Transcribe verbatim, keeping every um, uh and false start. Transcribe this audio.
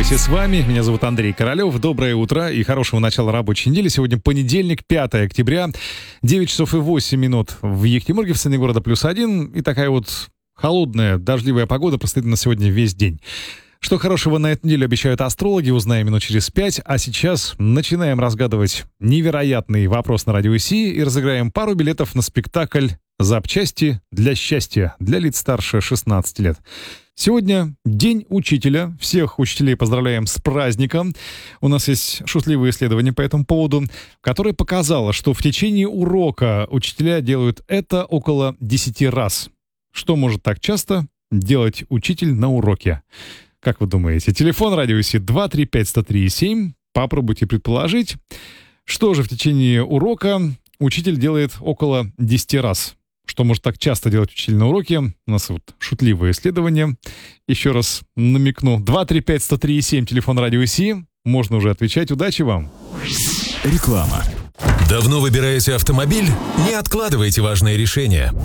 Радио с вами. Меня зовут Андрей Королев. Доброе утро и хорошего начала рабочей недели. Сегодня понедельник, пятое октября, девять часов и восемь минут в Екатеринбурге, в центре города плюс один. И такая вот холодная, дождливая погода простоит на сегодня весь день. Что хорошего на эту неделю обещают астрологи, узнаем минут через пять. А сейчас начинаем разгадывать невероятный вопрос на Радио Си и разыграем пару билетов на спектакль «Запчасти для счастья» для лиц старше шестнадцати лет. Сегодня День учителя. Всех учителей поздравляем с праздником. У нас есть шутливые исследования по этому поводу, которое показало, что в течение урока учителя делают это около десяти раз. Что может так часто делать учитель на уроке? Как вы думаете? Телефон Радио Си два три пять сто три семь. Попробуйте предположить, что же в течение урока учитель делает около десяти раз. Что может так часто делать учитель на уроке? У нас вот шутливое исследование. Еще раз намекну. два три пять сто три семь, телефон Радио Си. Можно уже отвечать. Удачи вам. Реклама. Давно выбираете автомобиль? Не откладывайте важные решения.